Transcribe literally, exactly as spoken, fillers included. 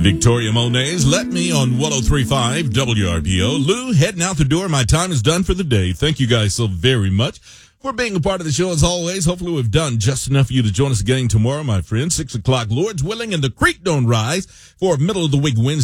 Victoria Monet's Let Me on one oh three point five W R P O. Lou, heading out the door. My time is done for the day. Thank you guys so very much for being a part of the show as always. Hopefully we've done just enough for you to join us again tomorrow, my friends. Six o'clock, Lord's willing, and the creek don't rise for middle of the week Wednesday.